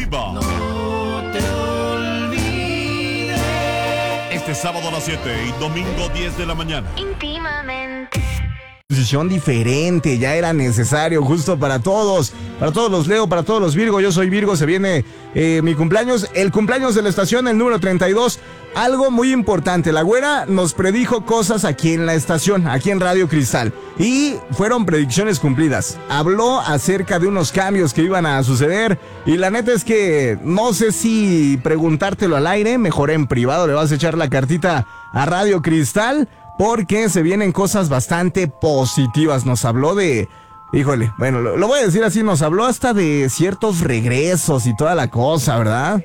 Viva. No te olvides. Este sábado a las 7 y domingo 10 de la mañana. Íntimamente. Posición diferente, ya era necesario, justo para todos los Leo, para todos los Virgo. Yo soy Virgo, se viene mi cumpleaños, el cumpleaños de la estación, el número 32. Algo muy importante, la güera nos predijo cosas aquí en la estación, aquí en Radio Cristal, y fueron predicciones cumplidas. Habló acerca de unos cambios que iban a suceder, y la neta es que no sé si preguntártelo al aire, mejor en privado le vas a echar la cartita a Radio Cristal, porque se vienen cosas bastante positivas. Nos habló de, híjole, bueno, lo voy a decir así, nos habló hasta de ciertos regresos y toda la cosa, ¿verdad?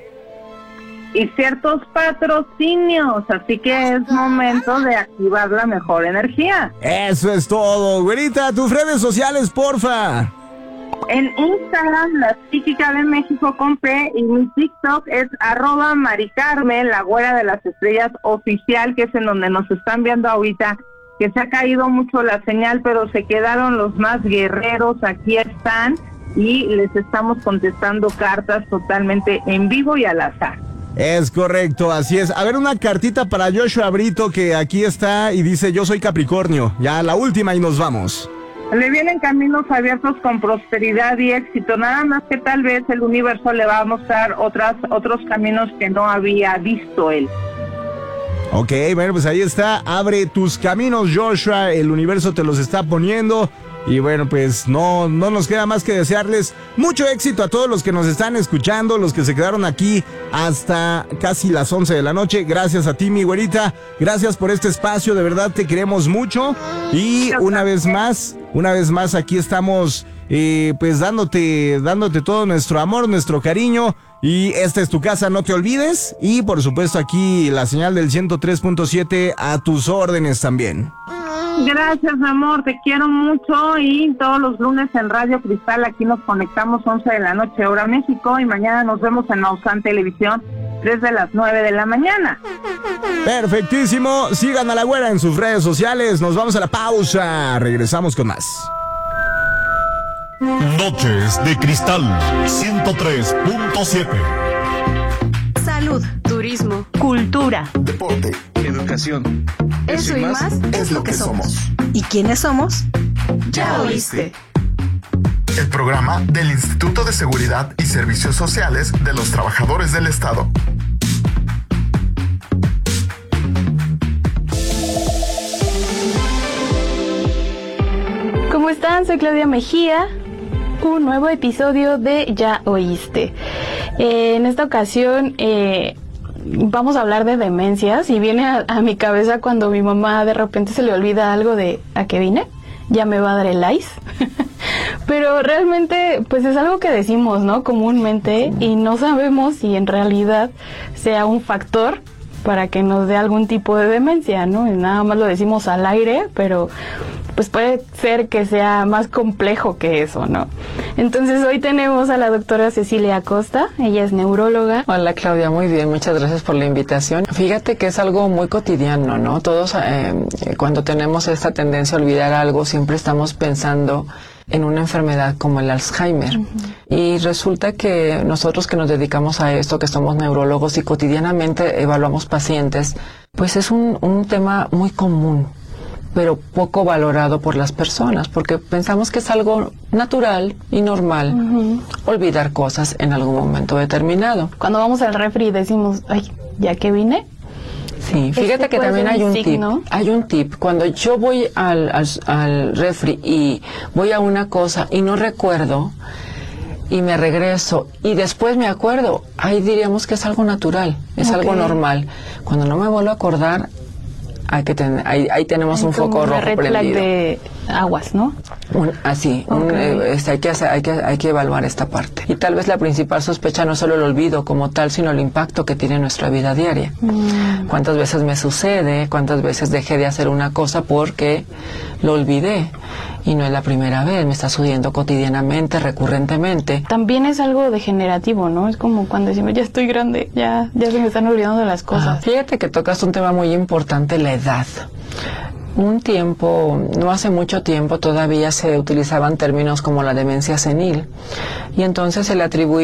Y ciertos patrocinios, así que es momento de activar la mejor energía. Eso es todo, güerita, tus redes sociales, porfa. En Instagram, La Psíquica de México con P, y mi TikTok es @maricarmen, la güera de las estrellas oficial, que es en donde nos están viendo ahorita, que se ha caído mucho la señal, pero se quedaron los más guerreros, aquí están, y les estamos contestando cartas totalmente en vivo y al azar. Es correcto, así es. A ver, una cartita para Joshua Brito, que aquí está y dice: yo soy Capricornio. Ya la última y nos vamos. Le vienen caminos abiertos con prosperidad y éxito, nada más que tal vez el universo le va a mostrar otros caminos que no había visto él. Ok, bueno, pues ahí está, abre tus caminos, Joshua, el universo te los está poniendo. Y bueno, pues no nos queda más que desearles mucho éxito a todos los que nos están escuchando, los que se quedaron aquí hasta casi las 11 de la noche. Gracias a ti, mi güerita, gracias por este espacio, de verdad te queremos mucho. Y una vez más aquí estamos pues dándote todo nuestro amor, nuestro cariño. Y esta es tu casa, no te olvides. Y por supuesto aquí la señal del 103.7 a tus órdenes también. Gracias, amor, te quiero mucho, y todos los lunes en Radio Cristal aquí nos conectamos 11 de la noche hora México, y mañana nos vemos en Nausan Televisión desde las 9 de la mañana. Perfectísimo, sigan a la güera en sus redes sociales, nos vamos a la pausa, regresamos con más. Noches de Cristal 103.7. Salud, turismo, cultura, deporte, educación. Eso y más es lo que somos. ¿Y quiénes somos? Ya oíste. El programa del Instituto de Seguridad y Servicios Sociales de los Trabajadores del Estado. ¿Cómo están? Soy Claudia Mejía. Un nuevo episodio de Ya Oíste. En esta ocasión vamos a hablar de demencias, y viene a mi cabeza cuando mi mamá de repente se le olvida algo de ¿a qué vine? Ya me va a dar el ice. Pero realmente pues es algo que decimos, ¿no? Comúnmente, y no sabemos si en realidad sea un factor para que nos dé algún tipo de demencia, ¿no? Y nada más lo decimos al aire, pero pues puede ser que sea más complejo que eso, ¿no? Entonces hoy tenemos a la doctora Cecilia Acosta, ella es neuróloga. Hola Claudia, muy bien, muchas gracias por la invitación. Fíjate que es algo muy cotidiano, ¿no? Todos cuando tenemos esta tendencia a olvidar algo, siempre estamos pensando en una enfermedad como el Alzheimer. Uh-huh. Y resulta que nosotros que nos dedicamos a esto, que somos neurólogos y cotidianamente evaluamos pacientes, pues es un tema muy común, pero poco valorado por las personas, porque pensamos que es algo natural y normal, uh-huh, olvidar cosas en algún momento determinado. Cuando vamos al refri decimos, ay, ¿ya que vine? Sí, fíjate que también hay un tip. Hay un tip. Cuando yo voy al refri y voy a una cosa y no recuerdo, y me regreso y después me acuerdo, ahí diríamos que es algo natural, es algo normal. Cuando no me vuelvo a acordar, ahí tenemos un foco rojo prendido. De aguas, ¿no? Así, hay que evaluar esta parte. Y tal vez la principal sospecha no es solo el olvido como tal, sino el impacto que tiene en nuestra vida diaria. ¿Cuántas veces me sucede? ¿Cuántas veces dejé de hacer una cosa porque lo olvidé? Y no es la primera vez, me está sucediendo cotidianamente, recurrentemente. También es algo degenerativo, ¿no? Es como cuando decimos, ya estoy grande, ya se me están olvidando de las cosas. Fíjate que tocas un tema muy importante, la edad. Un tiempo, no hace mucho tiempo, todavía se utilizaban términos como la demencia senil, y entonces se le atribuía